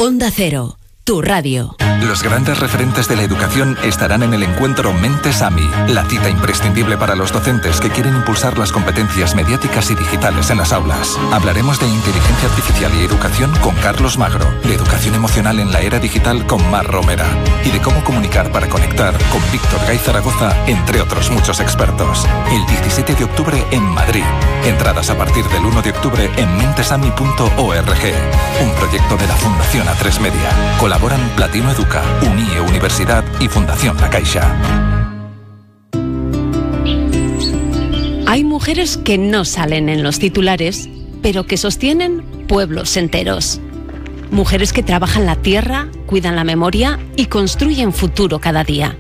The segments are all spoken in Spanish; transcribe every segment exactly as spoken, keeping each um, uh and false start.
Onda Cero, tu radio. Los grandes referentes de la educación estarán en el encuentro Mentes A M I, la cita imprescindible para los docentes que quieren impulsar las competencias mediáticas y digitales en las aulas. Hablaremos de inteligencia artificial y educación con Carlos Magro, de educación emocional en la era digital con Mar Romera y de cómo comunicar para conectar con Víctor Gay Zaragoza, entre otros muchos expertos. El diecisiete de octubre en Madrid. Entradas a partir del uno de octubre en mentesami punto org. Un proyecto de la Fundación A tres Media. Colaboran Platino Educa, UNIE Universidad y Fundación La Caixa. Hay mujeres que no salen en los titulares, pero que sostienen pueblos enteros. Mujeres que trabajan la tierra, cuidan la memoria y construyen futuro cada día.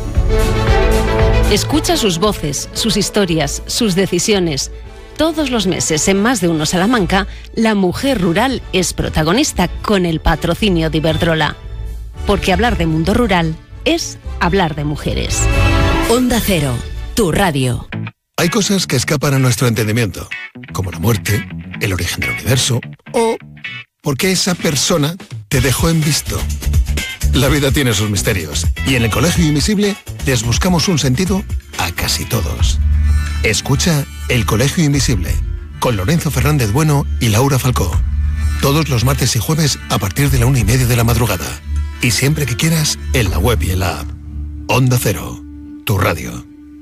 Escucha sus voces, sus historias, sus decisiones. Todos los meses, en Más de Uno Salamanca, la mujer rural es protagonista con el patrocinio de Iberdrola. Porque hablar de mundo rural es hablar de mujeres. Onda Cero, tu radio. Hay cosas que escapan a nuestro entendimiento, como la muerte, el origen del universo o porque esa persona te dejó en visto. La vida tiene sus misterios y en el Colegio Invisible les buscamos un sentido a casi todos. Escucha El Colegio Invisible con Lorenzo Fernández Bueno y Laura Falcó. Todos los martes y jueves a partir de la una y media de la madrugada. Y siempre que quieras, en la web y en la app. Onda Cero, tu radio.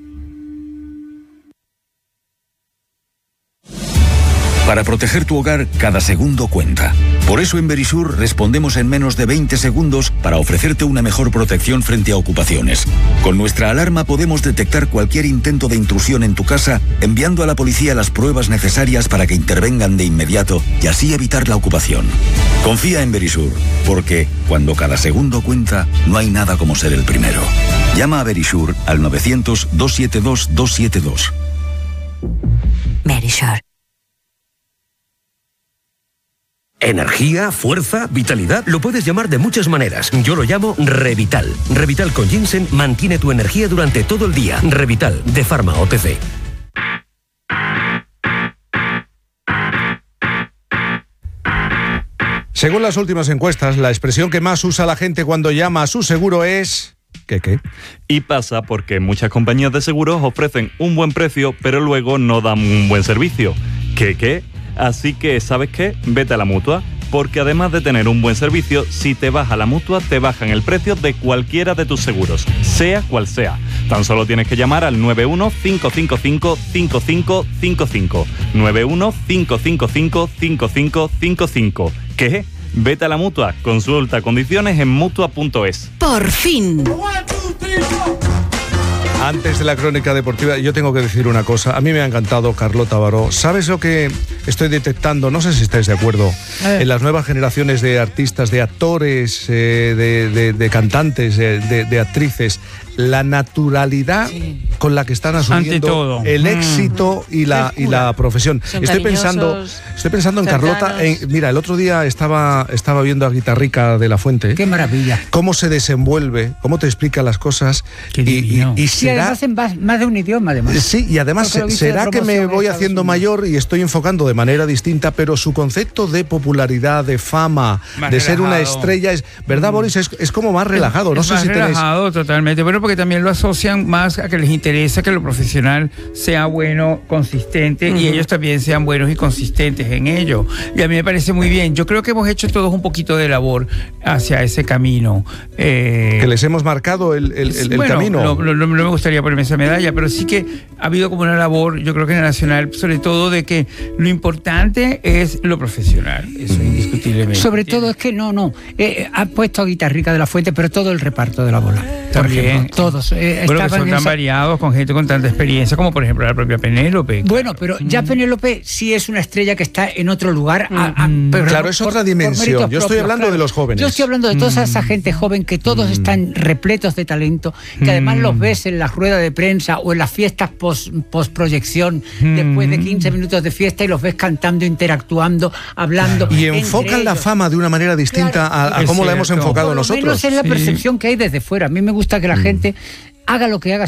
Para proteger tu hogar, cada segundo cuenta. Por eso en Verisur respondemos en menos de veinte segundos para ofrecerte una mejor protección frente a ocupaciones. Con nuestra alarma podemos detectar cualquier intento de intrusión en tu casa, enviando a la policía las pruebas necesarias para que intervengan de inmediato y así evitar la ocupación. Confía en Verisur, porque cuando cada segundo cuenta, no hay nada como ser el primero. Llama a Verisur al novecientos, doscientos setenta y dos, doscientos setenta y dos. Verisur. Energía, fuerza, vitalidad, lo puedes llamar de muchas maneras. Yo lo llamo Revital. Revital con ginseng mantiene tu energía durante todo el día. Revital, de Pharma O T C. Según las últimas encuestas, la expresión que más usa la gente cuando llama a su seguro es... ¿Qué qué? Y pasa porque muchas compañías de seguros ofrecen un buen precio, pero luego no dan un buen servicio. ¿Qué qué? Así que, ¿sabes qué? Vete a la Mutua, porque además de tener un buen servicio, si te vas a la Mutua, te bajan el precio de cualquiera de tus seguros, sea cual sea. Tan solo tienes que llamar al nueve uno, cinco cinco cinco, cinco cinco cinco cinco. nueve uno, cinco cinco cinco, cinco cinco cinco cinco. ¿Qué? Vete a la Mutua. Consulta condiciones en mutua punto es. ¡Por fin! Antes de la crónica deportiva, yo tengo que decir una cosa. A mí me ha encantado Carlota Baró. ¿Sabes lo que estoy detectando? No sé si estáis de acuerdo. Eh. En las nuevas generaciones de artistas, de actores, eh, de, de, de cantantes, de, de, de actrices, la naturalidad sí. con la que están asumiendo el mm. éxito y la, y la profesión. Son estoy pensando, estoy pensando en cercanos. Carlota. En, mira, el otro día estaba, estaba viendo a Guitarrica de la Fuente. ¡Qué maravilla! Cómo se desenvuelve, cómo te explica las cosas. Qué y, y, y sí, además en más, más de un idioma, además. Sí, y además se, será que me voy haciendo mayor y estoy enfocando de manera distinta, pero su concepto de popularidad, de fama, más de relajado. Ser una estrella, es verdad, mm. Boris, es, es como más relajado. Es, no es sé más si relajado, tenéis... totalmente. Bueno, porque también lo asocian más a que les interesa que lo profesional sea bueno, consistente, uh-huh. y ellos también sean buenos y consistentes en ello. Y a mí me parece muy bien. Yo creo que hemos hecho todos un poquito de labor hacia ese camino. Eh, que les hemos marcado el, el, el, el bueno, camino. No, no, no me gustaría ponerme esa medalla, pero sí que ha habido como una labor, yo creo que en el nacional, sobre todo de que lo importante es lo profesional. Eso indiscutiblemente. Sobre todo es que no, no. Eh, ha puesto a Guitarrica de la Fuente, pero todo el reparto de la bola. También. Ejemplo, todos. Eh, bueno, que son tan esa... variados, con gente con tanta experiencia, como por ejemplo la propia Penélope. Bueno, pero ya mm. Penélope sí es una estrella que está en otro lugar. Mm. A, a, pero claro, es por, otra dimensión. Yo estoy propios, hablando claro. de los jóvenes. Yo estoy hablando de toda mm. esa gente joven que todos mm. están repletos de talento, que mm. además los ves en las ruedas de prensa o en las fiestas post, post proyección, mm. después de quince minutos de fiesta, y los ves cantando, interactuando, hablando. Y enfocan la fama de una manera distinta claro, a, a cómo la hemos enfocado por lo nosotros. Menos es la sí. percepción que hay desde fuera. A mí me gusta que la mm. gente haga lo que haga,